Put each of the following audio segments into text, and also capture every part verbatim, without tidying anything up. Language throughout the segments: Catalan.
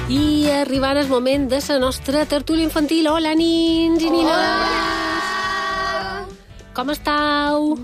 I arribant el moment de la nostra tertúlia infantil. Hola, nins i nines! Hola! Com estàu?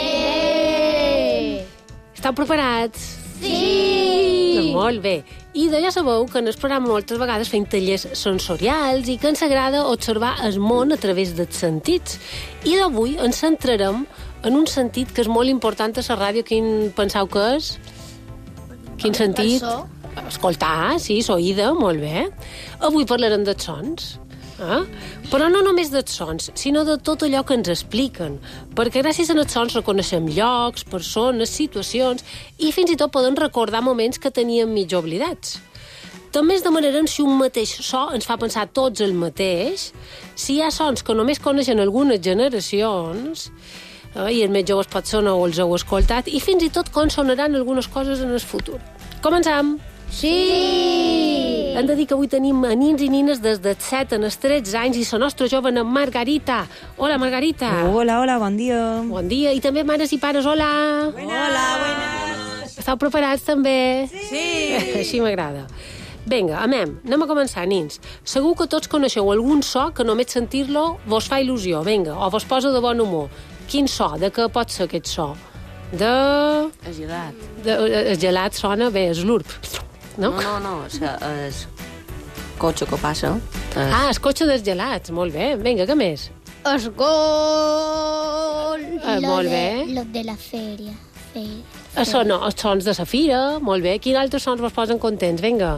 Bé! Estàu preparats? Sí! Molt bé. I de ja sabeu que en el programa moltes vegades fem tallers sensorials i que ens agrada observar el món a través dels sentits. I d'avui ens centrarem en un sentit que és molt important a la ràdio. Quin penseu que és? Quin sentit? El so. Escoltar, sí, s'oïda, molt bé. Avui parlarem dels sons. Eh? Però no només dels sons, sinó de tot allò que ens expliquen. Perquè gràcies als sons reconeixem llocs, persones, situacions i fins i tot podem recordar moments que teníem mig oblidats. També es demanarem si un mateix so ens fa pensar tots el mateix, si hi ha sons que només coneixen algunes generacions, eh, i els més joves potser no els heu escoltat, i fins i tot com sonaran algunes coses en el futur. Comencem! Sí! Hem de dir que avui tenim a nins i nines des dels set als tretze anys i la nostra jove Margarita. Hola, Margarita. Hola, hola, bon dia. Bon dia. I també mares i pares, hola. Hola, buenas. Estàu preparats també? Sí. Així m'agrada. Vinga, amem, anem a començar, nins. Segur que tots coneixeu algun so que només sentir-lo vos fa il·lusió, vinga, o vos posa de bon humor. Quin so? De què pot ser aquest so? De... El gelat. de... El gelat sona bé, és l'urp. No? No, no, no, o sigui, el cotxe que passa. El... Ah, el cotxe dels gelats, molt bé. Vinga, què més? Es gol! Ah, molt bé. Lo de la feria. feria. Això no, els sons de la fira, molt bé. Quins altres sons vos posen contents? Vinga.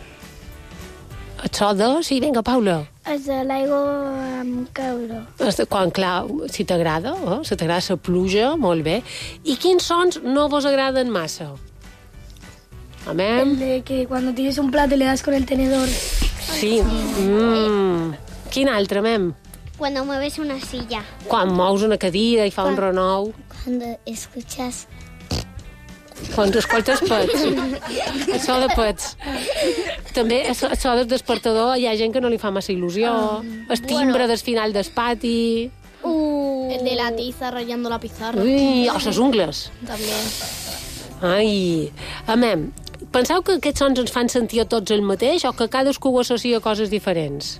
El so de... Sí, vinga, Paula. És de l'aigua amb caure. Quan, clar, si t'agrada, eh? si t'agrada la pluja, molt bé. I quins sons no vos agraden massa? Amem? El de que cuando tienes un plato le das con el tenedor. Sí. Mm. Quin altre, Amem? Cuando mueves una silla. Quan mous una cadira i fa un renou. Cuando escuchas... Quan escoltes pets. El so de pets. També el so, el so del despertador hi ha gent que no li fa massa il·lusió. El timbre del final del pati. Uh, el de la tiza rayando la pizarra. Ui, o les ungles. També. Ai, amem, penseu que aquests sons ens fan sentir a tots el mateix o que cadascú ho associa a coses diferents?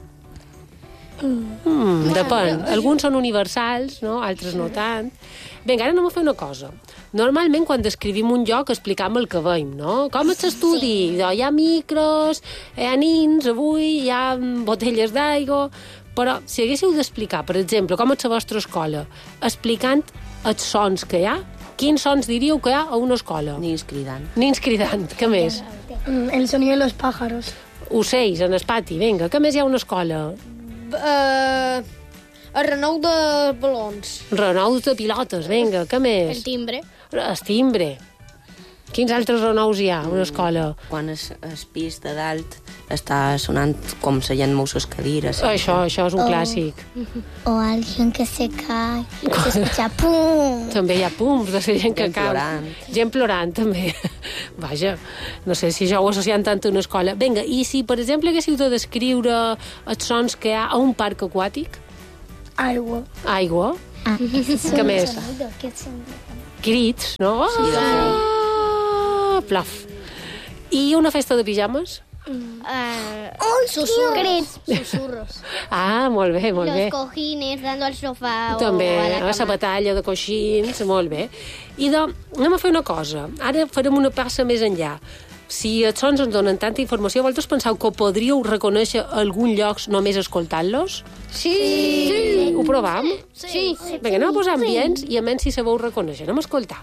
Mm, depèn. Alguns són universals, no? Altres no tant. Vinga, ara anem a fer una cosa. Normalment, quan descrivim un lloc, explicam el que veiem, no? Com és l'estudi? Sí. Hi ha micros, hi ha nins, avui hi ha botelles d'aigua... Però si haguéssiu d'explicar, per exemple, com és la vostra escola, explicant els sons que hi ha, quins sons diríeu que hi ha a una escola? Nins cridant. Nins cridant, què més? El sonido de los pájaros. Ocells, en el pati, vinga, què més hi ha a una escola? Uh, el renou de balons. Renous de pilotes, vinga, què més? El timbre. El timbre. Quins altres renous hi ha a una escola? Quan es, es pis de dalt està sonant com la gent mou les cadires. Això, això és un Oh. clàssic. O alguien que se cae. Se escucha pum. També hi ha pums de la gent que Gent cau. plorant. Gent plorant, també. Vaja, no sé si això ho associem tant a una escola. Vinga, i si, per exemple, haguéssiu de descriure els sons que hi ha a un parc aquàtic? Agua. Aigua. Ah, ese es ¿Qué un més? sonido, ¿qué sonido? Crits, no? Sí, Ah, plaf. I una festa de pijames? Uh, ¡Oh, susurros. Susurros. Ah, molt bé, molt Los bé. cojines dando al sofà També, o a la la cama. batalla de coixins, molt bé. I de, anem a fer una cosa. Ara farem una passa més enllà. Si els sons ens donen tanta informació, vosaltres penseu que podríeu reconèixer algun lloc només escoltant-los? Sí. sí. Ho provam? Sí. Vinga, anem a posar ambients i a menys si sabeu reconèixer. Anem a escoltar.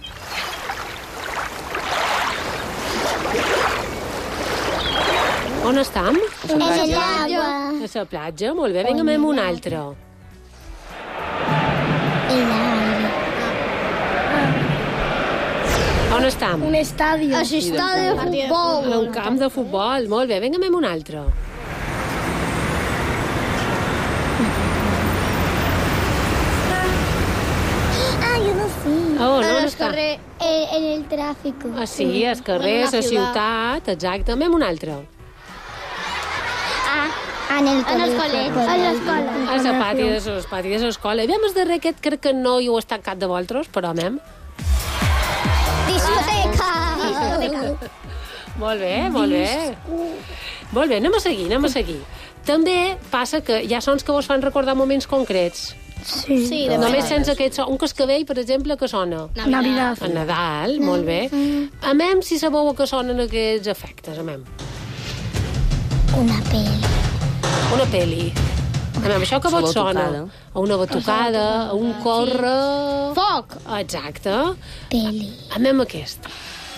On estem? En el agua. A la platja, molt bé. Vinga, anem a un altre. El aire. On estem? Un estadio. El estadi de futbol. A un camp de futbol, molt bé. Vinga, anem a un altre. Ah, yo no sé. Oh, no, En on el està? carrer. En, en el tráfico. Ah, sí, als carrers, En a la ciutat, exacte. Anem a un altre. Ah, en el En el colegio. col·legi. En l'escola. A la pati de les pati de l'escola. Aviam, el darrer aquest crec que no hi heu estat cap de vosaltres, però anem. Discoteca. Molt bé, molt bé. Molt bé, anem a seguir, anem a seguir. També passa que hi ha sons que vos fan recordar moments concrets. Sí. Sí, de Només vegades. sense aquest son. Un cascavell, per exemple, que sona. Navidad. A Nadal, molt bé. Amem si sabeu a què sonen aquests efectes, amem. Una peli. Una peli. Amem, això que Una vos sona? batucada. A una batucada, a un corre... Foc! Exacte. Peli. Amem aquest.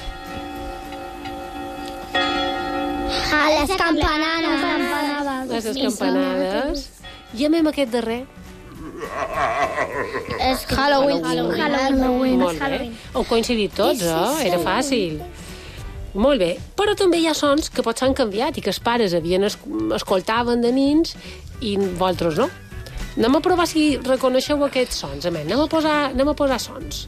A les campanades. Les campanades. I amem aquest darrer. És Halloween. Halloween. Molt bé. Heu coincidit tots, eh? Era fàcil. Molt bé. Però també hi ha sons que potser han canviat i que els pares havien es escoltaven de nins i vosaltres no. Anem a provar si reconeixeu aquests sons. Anem, anem, a, posar, anem a posar sons.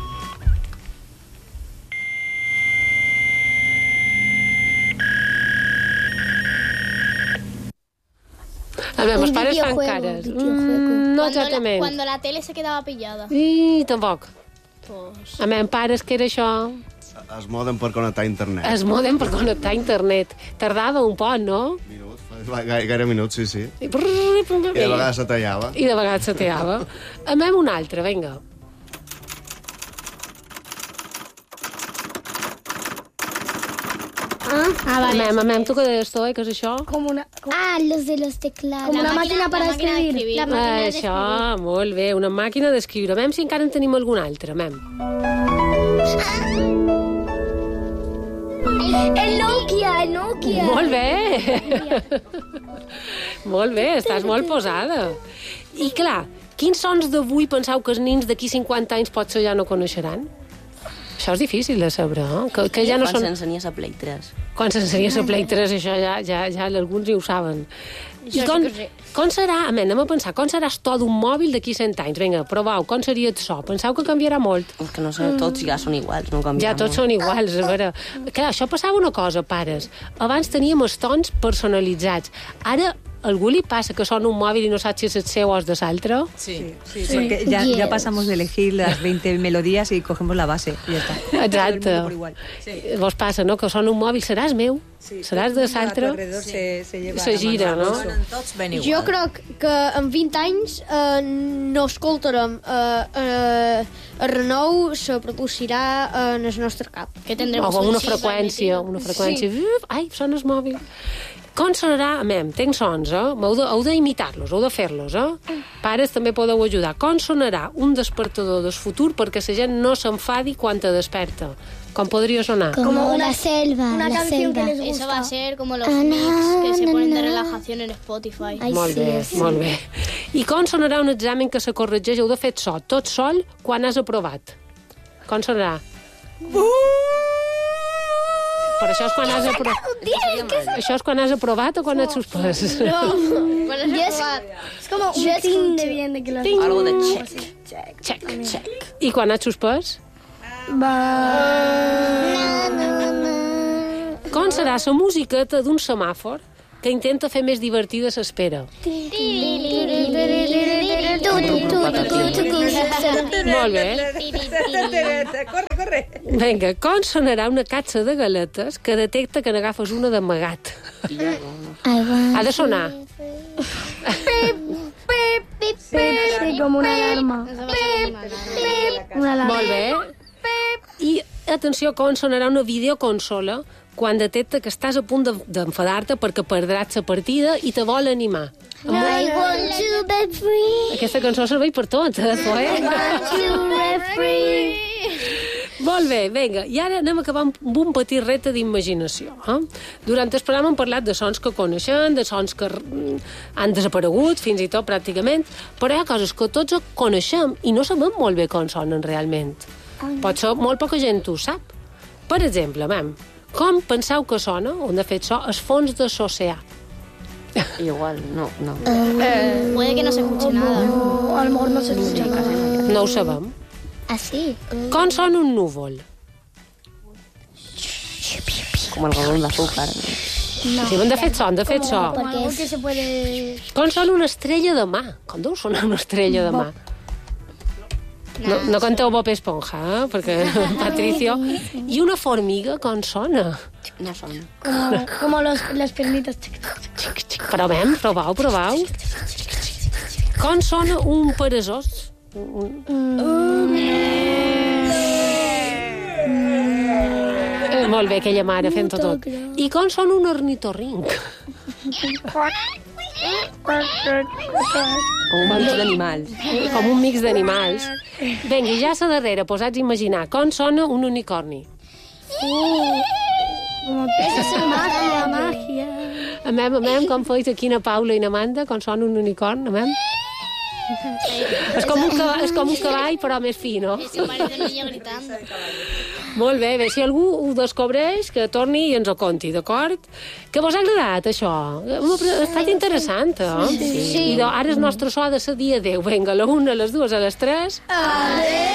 A veure, Un els pares fan videojuego, cares. videojuego. Mm, no Cuando la, exactament. cuando la tele se quedaba pillada. I tampoc. Pues... A veure, pares, què era això? Es moden per connectar a internet. Es modem per connectar a internet. Tardava un poc, no? Minuts, fa gaire, gaire minuts, sí, sí. I, brrr, I de vegades se tallava. I de vegades se teava. Amem un altre, vinga. Ah, vale. Amem, amem, tu què deies, Toe, què és això? Como una, como, Ah, los de los teclados. como una máquina- máquina para la máquina de escribir. escribir. La máquina de Això, molt bé, una màquina d'escriure. Amem si encara en tenim algun altre, amem. El Nokia, el Nokia. Molt bé. Molt bé, estàs molt posada. I clar, quins sons d'avui penseu que els nins d'aquí cinquanta anys potser ja no coneixeran? Això és difícil de saber, eh? Que, que ja no Quan són... s'ensenia a Play tres. Quan s'ensenyia la Play tres, això ja, ja, ja alguns ja ho saben. I Això com, sí que sí. com serà, anem, anem a pensar, com serà el to d'un mòbil d'aquí cent anys? Vinga, provau, com seria el so? Penseu que canviarà molt? És que no sé, tots ja són iguals, no canvia Ja tots són iguals, a veure. Clar, això passava una cosa, pares. Abans teníem els tons personalitzats. Ara, a algú li passa que sona un mòbil i no sap si és el seu o és de l'altre? Sí, sí, porque ya, ya pasamos de elegir las veinte melodías y cogemos la base y ya está. Exacte. Todo el mundo por igual. Sí. Vos passa, no?, que sona un mòbil, seràs meu? Sí, Seràs todo de el mundo a tu l'altre? alrededor se, se lleva Se la gira, mano al no? bolso. Sonen tots ben igual. Jo crec que en vint anys eh, no escoltarem eh, eh, el renou se producirà en el nostre cap. Que tindrem O amb una freqüència, una freqüència. Sí. Ai, sona el mòbil. Com sonarà? Amem, tenc sons, eh? Heu de- heu d'imitar-los, heu de fer-los, eh? Pares també podeu ajudar. Com sonarà un despertador del futur perquè la gent no s'enfadi quan te desperta? Com podria sonar? Como la selva, Una la canción selva. que les gusta. Eso va a ser como los Ah, no, mix que se no, ponen de no. relajación en Spotify. Ai, Molt sí, bé, sí. molt bé. I com sonarà un examen que se corregeix? Heu de fer so, tot sol, quan has aprovat. Com sonarà? Per això és quan has aprovat. Això és quan has aprovat o quan has suspès? Bueno, eso Y es, es como un tin de bien de que las... Algo de check. Check, check. I quan has suspès? Va... Com serà la musiqueta d'un semàfor que intenta fer més divertida l'espera? Molt bé. Corre, corre. Vinga, com sonarà una catxa de galetes que detecta que n'agafes una d'amagat? Ha de sonar. Sí, como una alarma. Una alarma. Molt bé. I, atenció, com sonarà una videoconsola quan detecta que estàs a punt de- d'enfadar-te perquè perdràs la partida i te vol animar. Amb una- I want to be free. Aquesta cançó serveix per tot, eh? I want to be free. Molt bé, vinga, i ara anem a acabar amb un petit repte d'imaginació. Eh? Durant el programa hem parlat de sons que coneixem, de sons que mm, han desaparegut, fins i tot pràcticament, però hi ha coses que tots coneixem i no sabem molt bé com sonen realment. Potser molt poca gent ho sap. Per exemple, mem, com penseu que sona, on de fet so, el fons de l'oceà? Igual, no, no. Puede que no se escuche nada. O a lo mejor no se escucha nada. No ho sabem. Así. Com sona un núvol? Com el galón d'azúcar. No. Sí, de fet so, de fet so. Como algo que se puede... Com sona una estrella de mar? Com deu sonar una estrella de mar? No, no canteu Bob Esponja, eh? Perquè Patricio... I una formiga, com sona? No sona. Como, como los, las piernitas. Provem, provau, provau. Com sona un peresós? Un... Eh, molt bé, aquella mare fent tot. I com sona un ornitorrinc? Un mix d'animals. Com un mix d'animals. Vinga, ja a darrere, posats a imaginar. Com sona un unicorni? Como magia, magia. Amem, amem, com feis aquí na Paula i na Amanda, com sona un unicorn, amem? És com un cavall, és com un cavall però més fi, no? Molt bé, bé, si algú ho descobreix, que torni i ens ho conti, d'acord? Que vos ha agradat, això? Ha estat interessant, eh? Sí. I ara el nostre so ha de ser dia deu. Vinga, a la una, a les dues, a les tres... Adéu!